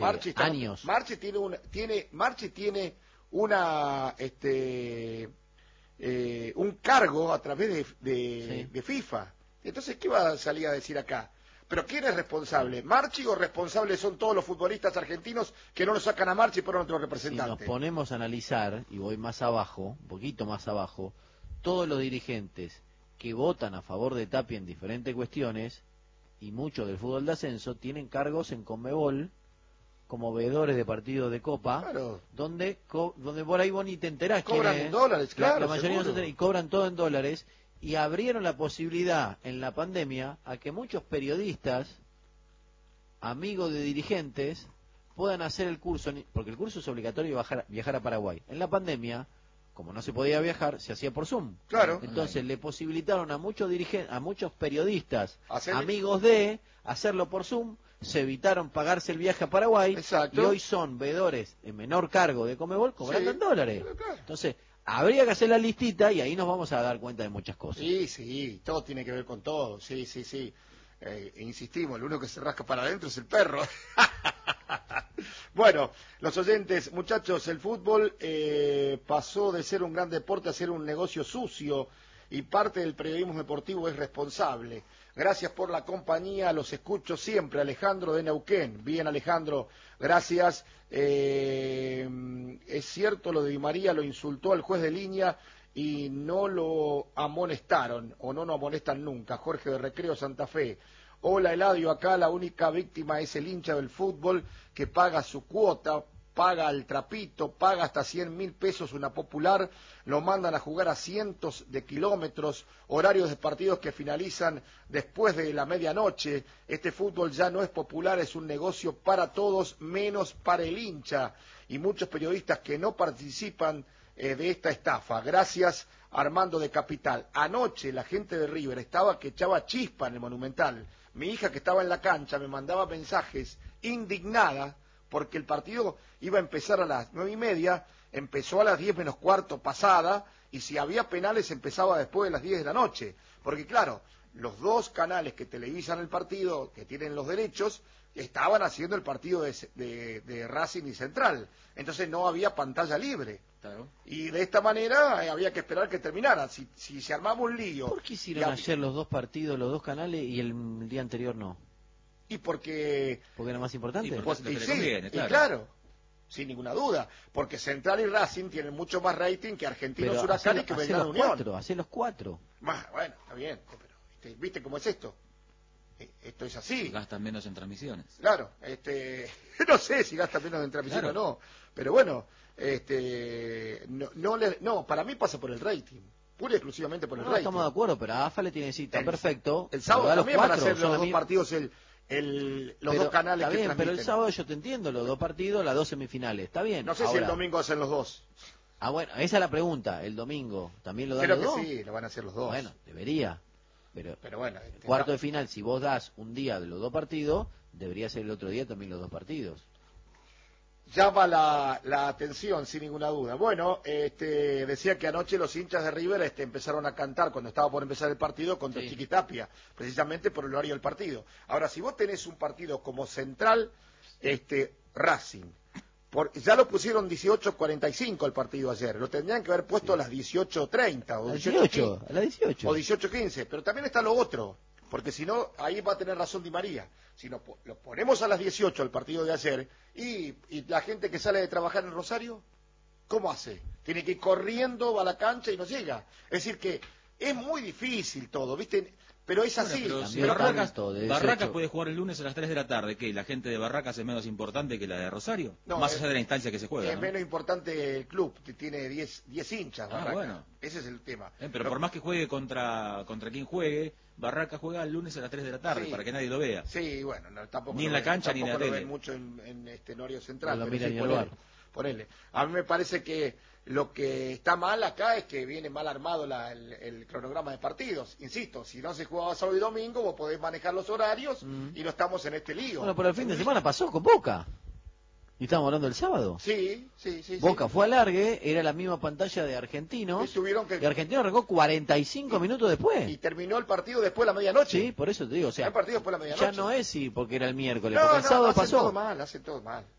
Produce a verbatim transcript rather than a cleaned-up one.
Marchi está, años. Marchi tiene una, tiene, Marchi tiene una, este, eh, un cargo a través de, de, Sí. de FIFA. Entonces, ¿qué va a salir a decir acá? ¿Pero quién es responsable? ¿Marchi o responsables son todos los futbolistas argentinos que no lo sacan a Marchi por otro Si representante? nos ponemos a analizar, y voy más abajo, un poquito más abajo, todos los dirigentes que votan a favor de Tapia en diferentes cuestiones, y muchos del fútbol de ascenso, tienen cargos en Conmebol, como veedores de partidos de Copa, Claro. donde co donde por ahí vos ni te enterás quién Cobran es. en dólares, claro, La, la mayoría no se seguro. entera, y cobran todo en dólares, y abrieron la posibilidad en la pandemia a que muchos periodistas, amigos de dirigentes, puedan hacer el curso, porque el curso es obligatorio viajar, viajar a Paraguay. En la pandemia, como no se podía viajar, se hacía por Zoom. Claro. Entonces le posibilitaron a muchos dirigentes, a muchos periodistas, Hacer... amigos de, hacerlo por Zoom, se evitaron pagarse el viaje a Paraguay. Exacto. Y hoy son veedores en menor cargo de Conmebol cobrando Sí, en dólares. claro. Entonces, habría que hacer la listita y ahí nos vamos a dar cuenta de muchas cosas. Sí, sí, todo tiene que ver con todo, sí, sí, sí. Eh, insistimos, lo único que se rasca para adentro es el perro. Bueno, los oyentes, muchachos, el fútbol eh, pasó de ser un gran deporte a ser un negocio sucio y parte del periodismo deportivo es responsable. Gracias por la compañía, los escucho siempre. Alejandro de Neuquén. Bien, Alejandro, gracias. Eh, es cierto, lo de Di María lo insultó al juez de línea y no lo amonestaron, o no lo amonestan nunca. Jorge de Recreo, Santa Fe. Hola, Eladio, acá la única víctima es el hincha del fútbol que paga su cuota, paga el trapito, paga hasta cien mil pesos una popular, lo mandan a jugar a cientos de kilómetros, horarios de partidos que finalizan después de la medianoche. Este fútbol ya no es popular, es un negocio para todos, menos para el hincha. Y muchos periodistas que no participan eh, de esta estafa. Gracias, Armando de Capital. Anoche la gente de River estaba que echaba chispa en el Monumental. Mi hija que estaba en la cancha me mandaba mensajes indignada porque el partido iba a empezar a las nueve y media, empezó a las diez menos cuarto pasada, y si había penales empezaba después de las diez de la noche, porque claro, los dos canales que televisan el partido, que tienen los derechos, estaban haciendo el partido de, de, de Racing y Central, entonces no había pantalla libre. Claro. Y de esta manera eh, había que esperar que terminara. Si, si se armaba un lío... ¿Por qué hicieron y, ayer los dos partidos, los dos canales, y el día anterior no? Y porque... Porque era más importante. Y porque Pues, eso y te sí, conviene, y claro. claro, sin ninguna duda, porque Central y Racing tienen mucho más rating que Argentinos, Pero Huracán y hacé- que hacé Belgrano los Unión. cuatro, hacé los cuatro. Bah, bueno, está bien, pero ¿viste, ¿viste cómo es esto? Eh, Esto es así. Gastan menos en transmisiones. Claro, este, no sé si gastan menos en transmisión Claro. o no, pero bueno, este, no, no, le, no, para mí pasa por el rating, pura y exclusivamente por el No, rating. estamos de acuerdo, pero a AFA le tiene que decir, está El- perfecto. El sábado pero da los también van a cuatro, ser son los la dos mi- partidos, el, el, los pero dos canales está que bien, transmiten. pero el sábado yo te entiendo, los dos partidos, las dos semifinales, está bien. No sé si el Ahora- domingo hacen los dos. Ah, bueno, esa es la pregunta, el domingo, ¿también lo dan Creo los que dos? sí, lo van a hacer los dos. Bueno, debería. Pero, Pero bueno, el este, cuarto no. de final, si vos das un día de los dos partidos, debería ser el otro día también los dos partidos. Llama la, la atención, sin ninguna duda. Bueno, este, decía que anoche los hinchas de River este, empezaron a cantar cuando estaba por empezar el partido contra Sí. Chiquitapia, precisamente por el horario del partido. Ahora, si vos tenés un partido como Central, este, Racing, por, ya lo pusieron dieciocho cuarenta y cinco el partido ayer, lo tendrían que haber puesto Sí. a las dieciocho treinta o A las dieciocho dieciocho, a las dieciocho. o dieciocho quince, pero también está lo otro, porque si no, ahí va a tener razón Di María. Si no, lo ponemos a las dieciocho el partido de ayer, y, y la gente que sale de trabajar en Rosario, ¿cómo hace? Tiene que ir corriendo, va a la cancha y no llega. Es decir que es muy difícil todo, ¿viste? Pero es así. Bueno, pero si También Barracas, tanto de Barracas desecho. puede jugar el lunes a las tres de la tarde, ¿qué? ¿La gente de Barracas es menos importante que la de Rosario? No, Más es- allá de la instancia que se juega, Es ¿no? menos importante el club, que tiene diez hinchas, Ah, Barraca. bueno. Ese es el tema. Eh, pero No- por más que juegue contra contra quien juegue, Barracas juega el lunes a las tres de la tarde, Sí. para que nadie lo vea. Sí, bueno, no, tampoco Ni en lo la ven- cancha ni en la tampoco lo tele. ven mucho en, en este Norio Central. No lo pero mira sí, ni al ponele, bar. ponele. A mí me parece que lo que está mal acá es que viene mal armado la- el, el cronograma de partidos. Insisto, si no se jugaba sábado y domingo, vos podés manejar los horarios Mm. y no estamos en este lío. Bueno, pero el fin de semana pasó con Boca. ¿Y estamos hablando del sábado? Sí, sí, sí. Boca sí. fue al largue, era la misma pantalla de Argentinos, Y tuvieron que- y Argentinos arrancó cuarenta y cinco minutos después. Y terminó el partido después de la medianoche. Sí, por eso te digo, o sea, El partido después de la medianoche. ya no es sí porque era el miércoles, No, porque no, el sábado hacen pasó. todo mal, hacen todo mal.